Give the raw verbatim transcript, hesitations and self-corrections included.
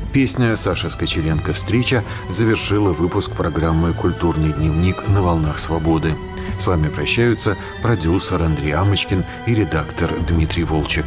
Песня Саши Скочеленко «Встреча» завершила выпуск программы «Культурный дневник» на волнах свободы. С вами прощаются продюсер Андрей Амочкин и редактор Дмитрий Волчек.